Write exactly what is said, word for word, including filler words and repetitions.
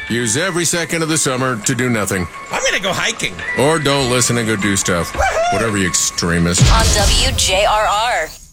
Use every second of the summer to do nothing. I'm going to go hiking. Or don't listen and go do stuff. Whatever, you extremist. On W J R R.